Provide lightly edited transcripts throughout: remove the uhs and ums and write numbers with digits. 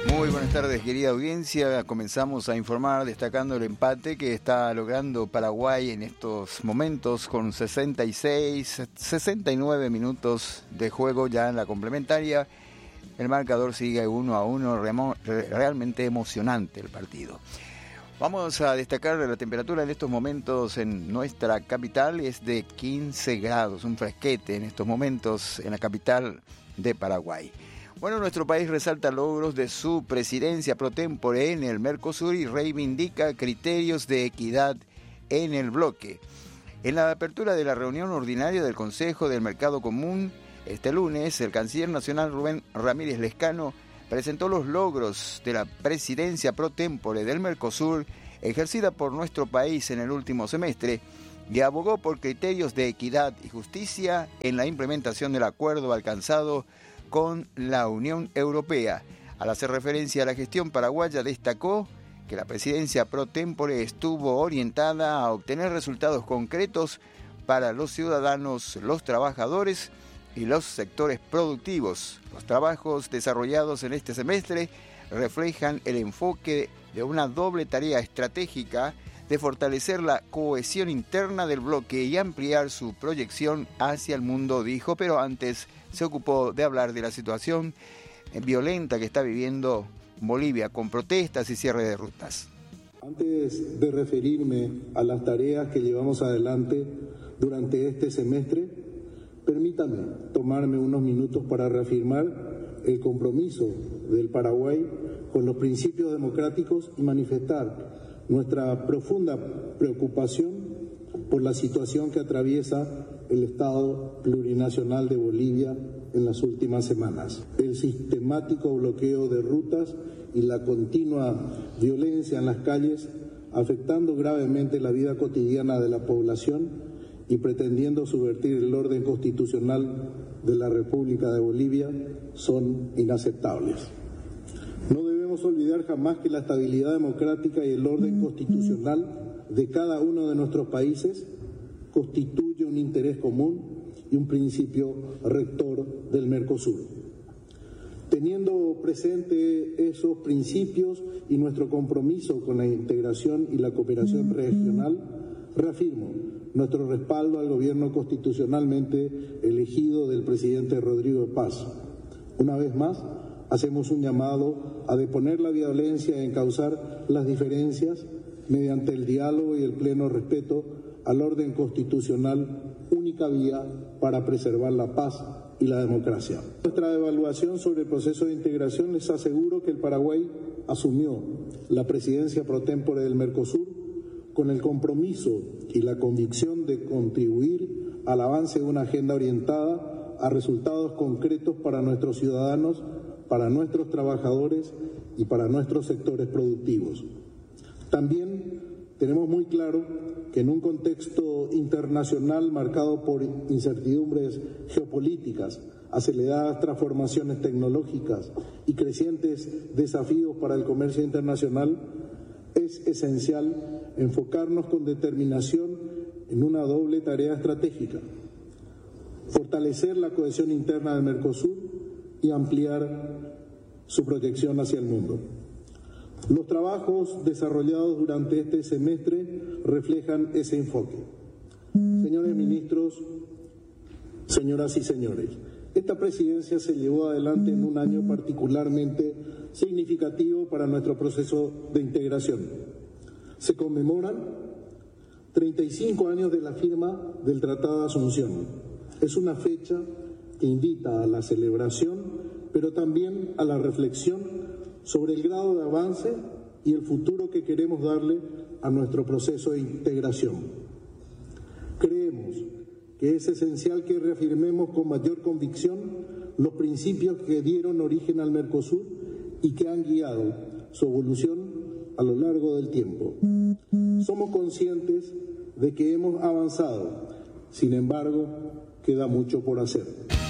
Muy buenas tardes, querida audiencia. Comenzamos a informar destacando el empate que está logrando Paraguay en estos momentos con 69 minutos de juego ya en la complementaria. El marcador sigue 1-1, realmente emocionante el partido. Vamos a destacar la temperatura en estos momentos en nuestra capital, es de 15 grados, un fresquete en estos momentos en la capital de Paraguay. Bueno, nuestro país resalta logros de su presidencia pro tempore en el Mercosur y reivindica criterios de equidad en el bloque. En la apertura de la reunión ordinaria del Consejo del Mercado Común, este lunes, el canciller nacional Rubén Ramírez Lezcano presentó los logros de la presidencia pro tempore del Mercosur ejercida por nuestro país en el último semestre y abogó por criterios de equidad y justicia en la implementación del acuerdo alcanzado con la Unión Europea. Al hacer referencia a la gestión paraguaya, destacó que la presidencia pro tempore estuvo orientada a obtener resultados concretos para los ciudadanos, los trabajadores y los sectores productivos. Los trabajos desarrollados en este semestre reflejan el enfoque de una doble tarea estratégica de fortalecer la cohesión interna del bloque y ampliar su proyección hacia el mundo, dijo, pero antes se ocupó de hablar de la situación violenta que está viviendo Bolivia, con protestas y cierre de rutas. Antes de referirme a las tareas que llevamos adelante durante este semestre, permítame tomarme unos minutos para reafirmar el compromiso del Paraguay con los principios democráticos y manifestar nuestra profunda preocupación por la situación que atraviesa el Estado plurinacional de Bolivia en las últimas semanas. El sistemático bloqueo de rutas y la continua violencia en las calles, afectando gravemente la vida cotidiana de la población y pretendiendo subvertir el orden constitucional de la República de Bolivia, son inaceptables. No debemos olvidar jamás que la estabilidad democrática y el orden constitucional de cada uno de nuestros países constituye un interés común y un principio rector del Mercosur. Teniendo presente esos principios y nuestro compromiso con la integración y la cooperación regional, reafirmo nuestro respaldo al gobierno constitucionalmente elegido del presidente Rodrigo Paz. Una vez más, hacemos un llamado a deponer la violencia y encauzar las diferencias mediante el diálogo y el pleno respeto al orden constitucional, única vía para preservar la paz y la democracia. Nuestra evaluación sobre el proceso de integración les aseguro que el Paraguay asumió la presidencia pro tempore del Mercosur con el compromiso y la convicción de contribuir al avance de una agenda orientada a resultados concretos para nuestros ciudadanos, para nuestros trabajadores y para nuestros sectores productivos. También tenemos muy claro que en un contexto internacional marcado por incertidumbres geopolíticas, aceleradas transformaciones tecnológicas y crecientes desafíos para el comercio internacional, es esencial enfocarnos con determinación en una doble tarea estratégica: fortalecer la cohesión interna del Mercosur y ampliar su proyección hacia el mundo. Los trabajos desarrollados durante este semestre reflejan ese enfoque. Señores ministros, señoras y señores, esta presidencia se llevó adelante en un año particularmente significativo para nuestro proceso de integración. Se conmemoran 35 años de la firma del Tratado de Asunción. Es una fecha que invita a la celebración, pero también a la reflexión sobre el grado de avance y el futuro que queremos darle a nuestro proceso de integración. Creemos que es esencial que reafirmemos con mayor convicción los principios que dieron origen al Mercosur y que han guiado su evolución a lo largo del tiempo. Somos conscientes de que hemos avanzado, sin embargo, queda mucho por hacer.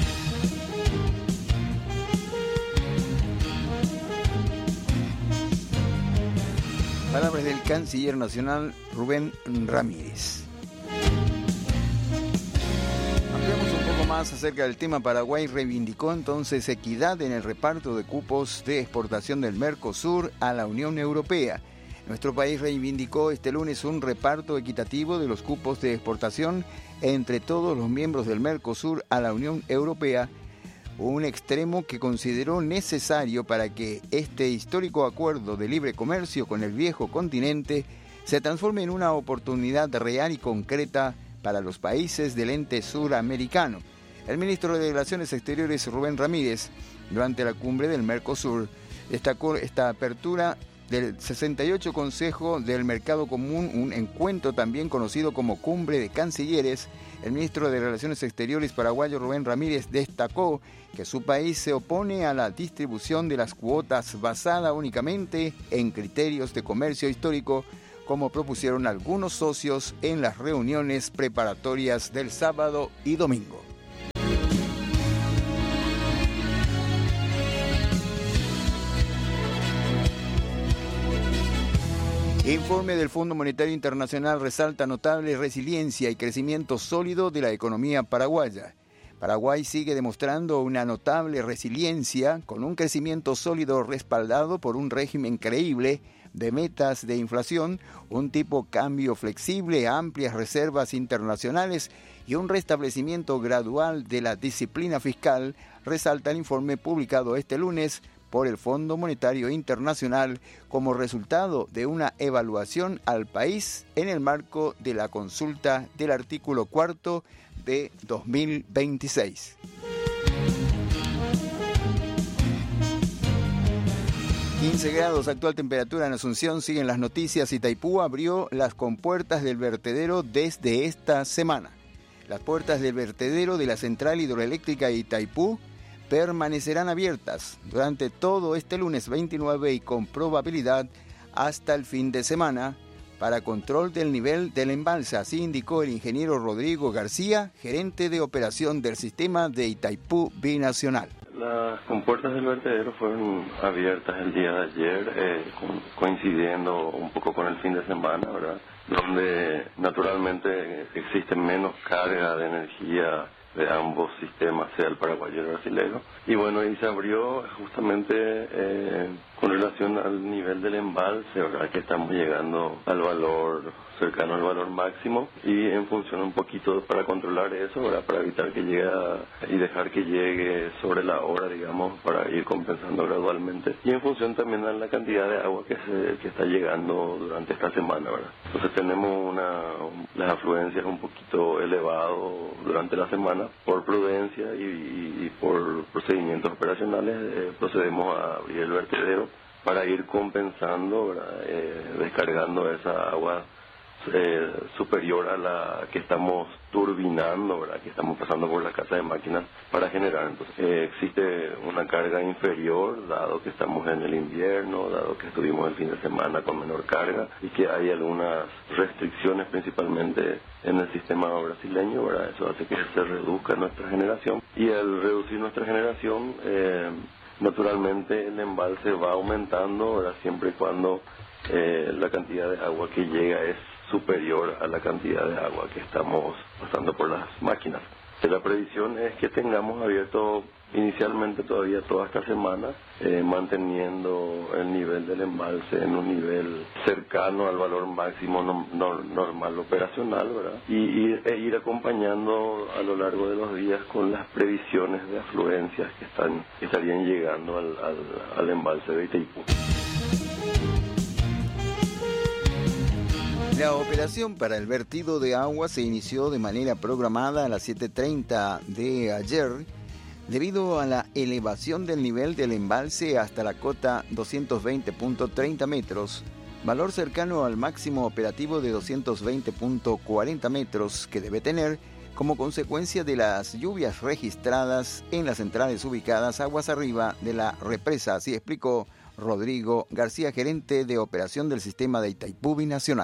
Palabras del canciller nacional Rubén Ramírez. Ampliamos un poco más más acerca del tema. Paraguay reivindicó entonces equidad en el reparto de cupos de exportación del Mercosur a la Unión Europea. Nuestro país reivindicó este lunes un reparto equitativo de los cupos de exportación entre todos los miembros del Mercosur a la Unión Europea, un extremo que consideró necesario para que este histórico acuerdo de libre comercio con el viejo continente se transforme en una oportunidad real y concreta para los países del ente suramericano. El ministro de Relaciones Exteriores, Rubén Ramírez, durante la cumbre del Mercosur, destacó esta apertura del 68 Consejo del Mercado Común, un encuentro también conocido como Cumbre de Cancilleres. El ministro de Relaciones Exteriores paraguayo, Rubén Ramírez, destacó que su país se opone a la distribución de las cuotas basada únicamente en criterios de comercio histórico, como propusieron algunos socios en las reuniones preparatorias del sábado y domingo. Informe del Fondo Monetario Internacional resalta notable resiliencia y crecimiento sólido de la economía paraguaya. Paraguay sigue demostrando una notable resiliencia con un crecimiento sólido respaldado por un régimen creíble de metas de inflación, un tipo cambio flexible, amplias reservas internacionales y un restablecimiento gradual de la disciplina fiscal, resalta el informe publicado este lunes por el Fondo Monetario Internacional como resultado de una evaluación al país en el marco de la consulta del artículo 4 de 2026. ...15 grados actual temperatura en Asunción, siguen las noticias. Itaipú abrió las compuertas del vertedero desde esta semana. Las puertas del vertedero de la central hidroeléctrica de Itaipú permanecerán abiertas durante todo este lunes 29 y con probabilidad hasta el fin de semana para control del nivel del embalse, así indicó el ingeniero Rodrigo García, gerente de operación del sistema de Itaipú Binacional. Las compuertas del vertedero fueron abiertas el día de ayer, coincidiendo un poco con el fin de semana, ¿verdad? Donde naturalmente existe menos carga de energía de ambos sistemas, sea el paraguayo y el brasileño. Y bueno, y se abrió justamente con relación al nivel del embalse, ¿verdad? Que estamos llegando al valor cercano al valor máximo, y en función un poquito para controlar eso, ¿verdad? Para evitar que llegue y dejar que llegue sobre la hora, digamos, para ir compensando gradualmente, y en función también de la cantidad de agua que está llegando durante esta semana, ¿verdad? Entonces tenemos las afluencias un poquito elevado durante la semana. Por prudencia y por procedimientos operacionales procedemos a abrir el vertedero para ir compensando, ¿verdad? Descargando esa agua superior a la que estamos turbinando, ¿verdad? Que estamos pasando por la casa de máquinas para generar. Entonces existe una carga inferior, dado que estamos en el invierno, dado que estuvimos el fin de semana con menor carga y que hay algunas restricciones principalmente en el sistema brasileño, ¿verdad? Eso hace que se reduzca nuestra generación, y al reducir nuestra generación naturalmente el embalse va aumentando, ¿verdad? Siempre y cuando la cantidad de agua que llega es superior a la cantidad de agua que estamos pasando por las máquinas. La previsión es que tengamos abierto inicialmente todavía toda esta semana, manteniendo el nivel del embalse en un nivel cercano al valor máximo normal operacional, ¿verdad? E ir acompañando a lo largo de los días con las previsiones de afluencias que estarían llegando al embalse de Itaipú. La operación para el vertido de agua se inició de manera programada a las 7:30 de ayer, debido a la elevación del nivel del embalse hasta la cota 220.30 metros, valor cercano al máximo operativo de 220.40 metros que debe tener como consecuencia de las lluvias registradas en las centrales ubicadas aguas arriba de la represa, así explicó Rodrigo García, gerente de operación del sistema de Itaipú Binacional.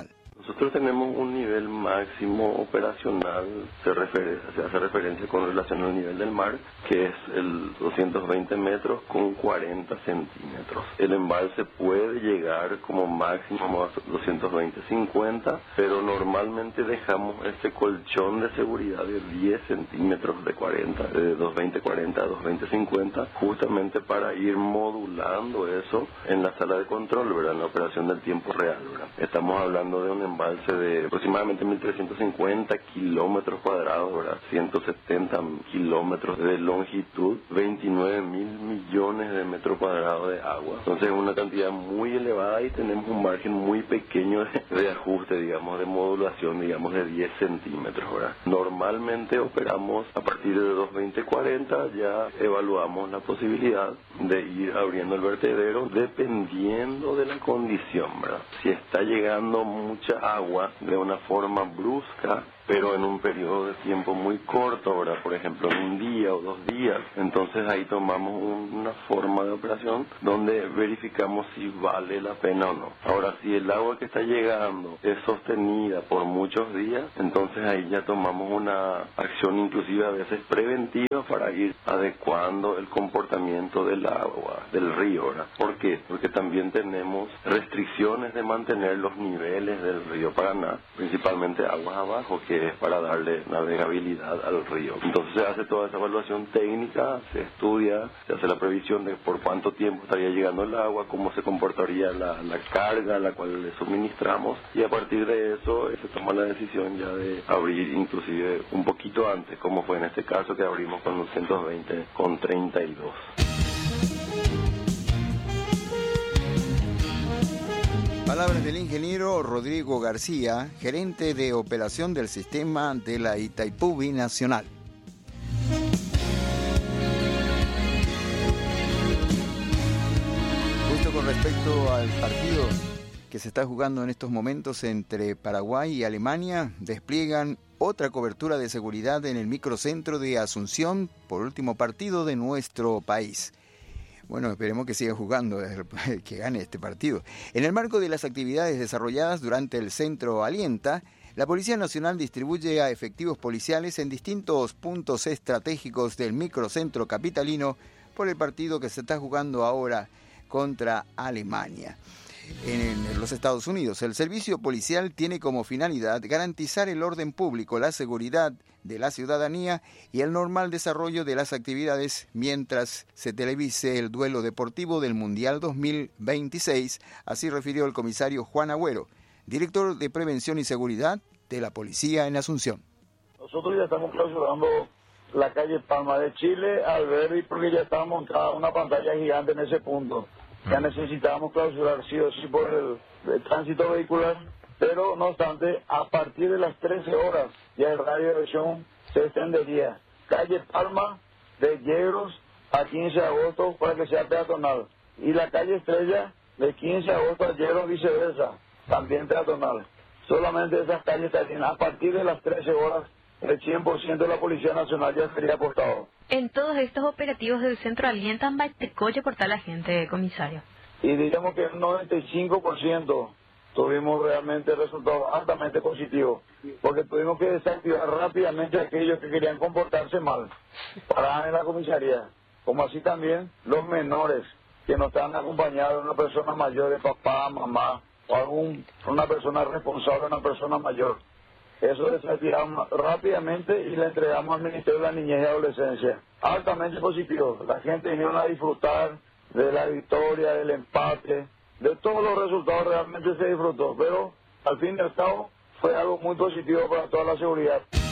Nosotros tenemos un nivel máximo operacional, se hace referencia con relación al nivel del mar, que es el 220 metros con 40 centímetros. El embalse puede llegar como máximo a 220-50, pero normalmente dejamos este colchón de seguridad de 10 centímetros de 40, de 220-40 a 220-50, justamente para ir modulando eso en la sala de control, ¿verdad? En la operación del tiempo real, ¿verdad? Estamos hablando de un embalse de aproximadamente 1.350 kilómetros cuadrados, ¿verdad? 170 kilómetros de longitud, 29.000 millones de metros cuadrados de agua. Entonces es una cantidad muy elevada y tenemos un margen muy pequeño de ajuste, digamos, de modulación, digamos, de 10 centímetros, ¿verdad? Normalmente operamos a partir de 220-40, ya evaluamos la posibilidad de ir abriendo el vertedero dependiendo de la condición, ¿verdad? Si está llegando mucha agua de una forma brusca, pero en un periodo de tiempo muy corto, ¿verdad? Por ejemplo, en un día o 2 días. Entonces ahí tomamos una forma de operación donde verificamos si vale la pena o no. Ahora, si el agua que está llegando es sostenida por muchos días, entonces ahí ya tomamos una acción inclusive a veces preventiva para ir adecuando el comportamiento del agua, del río, ¿verdad? ¿Por qué? Porque también tenemos restricciones de mantener los niveles del río Paraná, principalmente aguas abajo, que es para darle navegabilidad al río. Entonces se hace toda esa evaluación técnica, se estudia, se hace la previsión de por cuánto tiempo estaría llegando el agua, cómo se comportaría la carga a la cual le suministramos, y a partir de eso se toma la decisión ya de abrir inclusive un poquito antes, como fue en este caso que abrimos con 220 con 32. Palabras del ingeniero Rodrigo García, gerente de operación del sistema de la Itaipú Binacional. Justo con respecto al partido que se está jugando en estos momentos entre Paraguay y Alemania, despliegan otra cobertura de seguridad en el microcentro de Asunción por último partido de nuestro país. Bueno, esperemos que siga jugando, que gane este partido. En el marco de las actividades desarrolladas durante el Centro Alienta, la Policía Nacional distribuye a efectivos policiales en distintos puntos estratégicos del microcentro capitalino por el partido que se está jugando ahora contra Alemania. En los Estados Unidos, el servicio policial tiene como finalidad garantizar el orden público, la seguridad de la ciudadanía y el normal desarrollo de las actividades mientras se televise el duelo deportivo del Mundial 2026, así refirió el comisario Juan Agüero, director de Prevención y Seguridad de la Policía en Asunción. Nosotros ya estamos clausurando la calle Palma de Chile, Alberdi, porque ya estaba montada una pantalla gigante en ese punto. Ya necesitábamos clausurar sí o sí por el tránsito vehicular, pero no obstante, a partir de las 13 horas ya el radio de visión se extendería. Calle Palma de Yegros a 15 de agosto para que sea peatonal. Y la calle Estrella de 15 de agosto a Yegros viceversa, también peatonal. Solamente esas calles estarían a partir de las 13 horas. El 100% de la Policía Nacional ya sería apostado. En todos estos operativos del Centro Alientan Baitecoche por tal la gente, comisario. Y diríamos que un 95% tuvimos realmente resultados altamente positivos, porque tuvimos que desactivar rápidamente a aquellos que querían comportarse mal, paraban en la comisaría, como así también los menores que no estaban acompañados de una persona mayor, de papá, mamá, o una persona responsable, una persona mayor. Eso desactivamos rápidamente y le entregamos al Ministerio de la Niñez y Adolescencia. Altamente positivo. La gente vinieron a disfrutar de la victoria, del empate, de todos los resultados. Realmente se disfrutó, pero al fin y al cabo fue algo muy positivo para toda la seguridad.